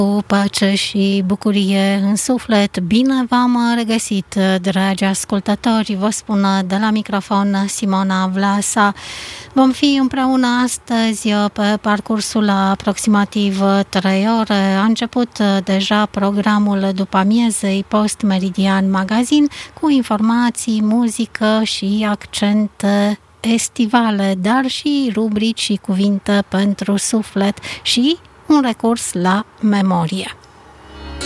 Cu pace și bucurie în suflet, bine v-am regăsit, dragi ascultători, vă spun de la microfon Simona Vlasa. Vom fi împreună astăzi pe parcursul aproximativ 3 ore. A început deja programul după amiezei Post Meridian Magazin cu informații, muzică și accente estivale, dar și rubrici și cuvinte pentru suflet și un recurs la memorie.